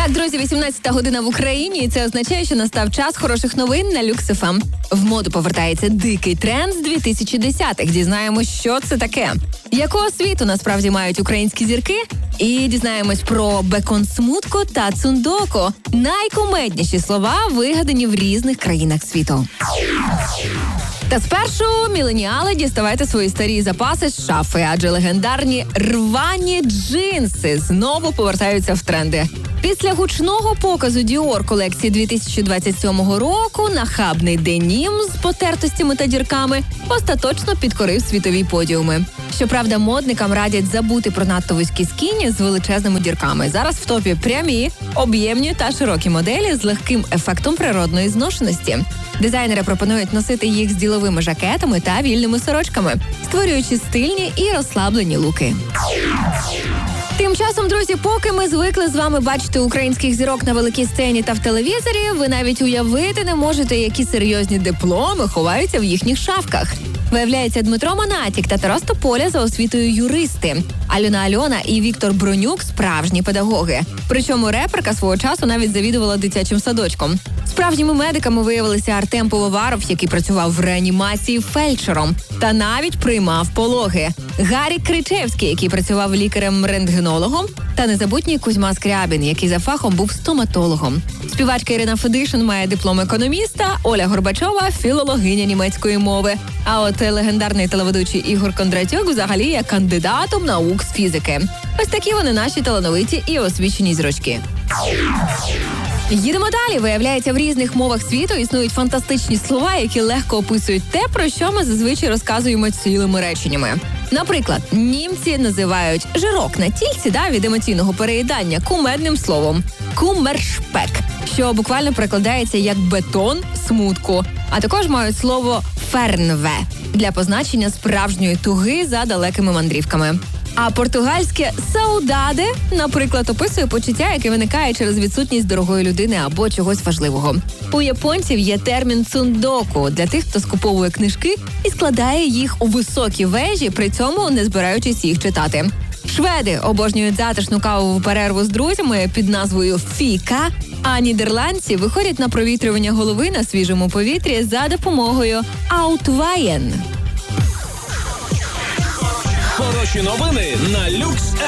Так, друзі, 18 година в Україні, і це означає, що настав час хороших новин на Люкс ФМ. В моду повертається дикий тренд з 2010-х. Дізнаємось, що це таке. Якого світу насправді мають українські зірки? І дізнаємось про бекон-смутку та цундоку. Найкумедніші слова вигадані в різних країнах світу. Та спершу, міленіали, діставайте свої старі запаси з шафи, адже легендарні рвані джинси знову повертаються в тренди. Після гучного показу Dior колекції 2027 року нахабний денім з потертостями та дірками остаточно підкорив світові подіуми. Щоправда, модникам радять забути про надто вузькі скіні з величезними дірками. Зараз в топі прямі, об'ємні та широкі моделі з легким ефектом природної зношеності. Дизайнери пропонують носити їх з діловими жакетами та вільними сорочками, створюючи стильні і розслаблені луки. Тим часом, друзі, поки ми звикли з вами бачити українських зірок на великій сцені та в телевізорі, ви навіть уявити не можете, які серйозні дипломи ховаються в їхніх шафках. Виявляється, Дмитро Монатік та Тарас Тополя за освітою юристи. Альона і Віктор Бронюк – справжні педагоги. Причому реперка свого часу навіть завідувала дитячим садочком. Справжніми медиками виявилися Артем Пивоваров, який працював в реанімації фельдшером та навіть приймав пологи. Гарік Кричевський, який працював лікарем-рентгенологом, та незабутній Кузьма Скрябін, який за фахом був стоматологом. Співачка Ірина Федишин має диплом економіста, Оля Горбачова – філологиня німецької мови. А от легендарний телеведучий Ігор Кондратюк взагалі є кандидатом наук з фізики. Ось такі вони наші талановиті і освічені зірочки. Їдемо далі. Виявляється, в різних мовах світу існують фантастичні слова, які легко описують те, про що ми зазвичай розказуємо цілими реченнями. Наприклад, німці називають жирок на тільці від емоційного переїдання кумедним словом «кумершпек», що буквально перекладається як «бетон смутку». А також мають слово «фернве» для позначення справжньої туги за далекими мандрівками. А португальське «саудаде», наприклад, описує почуття, яке виникає через відсутність дорогої людини або чогось важливого. У японців є термін «цундоку» для тих, хто скуповує книжки і складає їх у високі вежі, при цьому не збираючись їх читати. Шведи обожнюють затишну кавову перерву з друзями під назвою «фіка», а нідерландці виходять на провітрювання голови на свіжому повітрі за допомогою «аутваєн». Хороші новини на Люкс